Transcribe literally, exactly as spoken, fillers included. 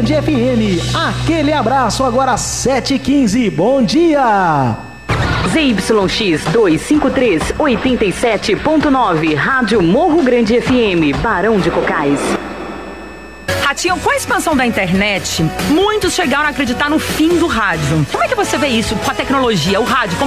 Grande F M. Aquele abraço, agora sete e quinze. Bom dia! Z Y X duzentos e cinquenta e três, oitenta e sete ponto nove, Rádio Morro Grande F M, Barão de Cocais. Ratinho, com a expansão da internet, muitos chegaram a acreditar no fim do rádio. Como é que você vê isso com a tecnologia, o rádio?